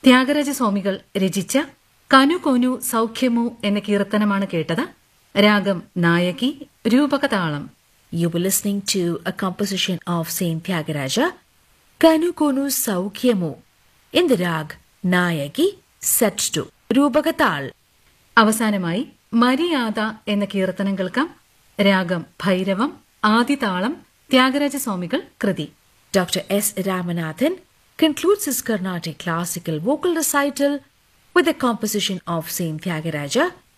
ത്യാഗരാജസ്വാമികൾ രചിച്ച കനു കോനു സൗഖ്യമോ എന്ന കീർത്തനമാണ് കേട്ടത്. രാഗം നായകി, രൂപകതാളം. You were listening to a composition of Saint Tyagaraja, Kanu Konu Saukyamo, in the rag Nayaki, set to Rupagatal. അവസാനമായി മരിയാദ എന്ന കീർത്തനം കേൾക്കാം. രാഗം ഭൈരവം, ആദിതാളം. ത്യാഗരാജസ്വാമികൾ കൃതി. Dr. S. Ramanathan concludes his Carnatic classical vocal recital with a composition of Saint Tyagaraja,